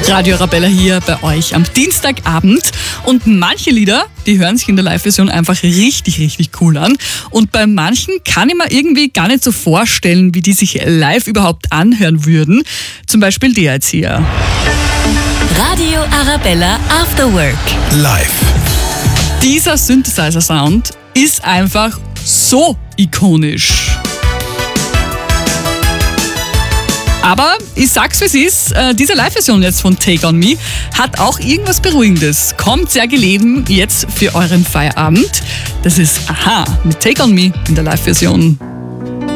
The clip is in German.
Radio Arabella hier bei euch am Dienstagabend. Und manche Lieder, die hören sich in der Live-Version einfach richtig, richtig cool an. Und bei manchen kann ich mir irgendwie gar nicht so vorstellen, wie die sich live überhaupt anhören würden. Zum Beispiel der jetzt hier. Radio Arabella After Work. Live. Dieser Synthesizer-Sound ist einfach so ikonisch. Aber ich sag's, wie es ist, diese Live-Version jetzt von Take On Me hat auch irgendwas Beruhigendes. Kommt sehr gelegen jetzt für euren Feierabend. Das ist Aha mit Take On Me in der Live-Version.